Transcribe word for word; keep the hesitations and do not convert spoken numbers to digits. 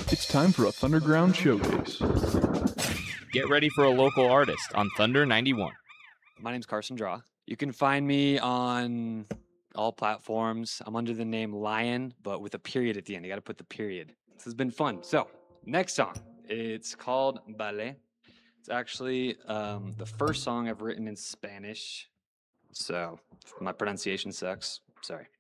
It's time for a Thunderground showcase. Get ready for a local artist on Thunder ninety-one. My name's Carson Draw. You can find me on all platforms. I'm under the name Lion, but with a period at the end. You got to put the period. This has been fun. So, next song. It's called Ballet. It's actually um, the first song I've written in Spanish. So, my pronunciation sucks. Sorry.